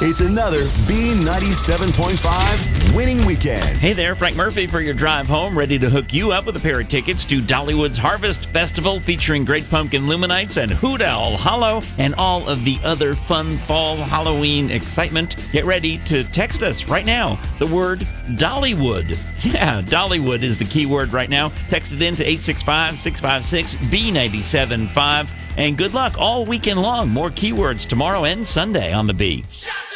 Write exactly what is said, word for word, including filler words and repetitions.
It's another B ninety-seven point five winning weekend. Hey there, Frank Murphy for your drive home, ready to hook you up with a pair of tickets to Dollywood's Harvest Festival featuring Great Pumpkin Luminites and Hoot Owl Hollow and all of the other fun fall Halloween excitement. Get ready to text us right now, the word Dollywood. Yeah, Dollywood is the key word right now. Text it in to eight six five, six five six, B nine seven five. And good luck all weekend long. More keywords tomorrow and Sunday on the B.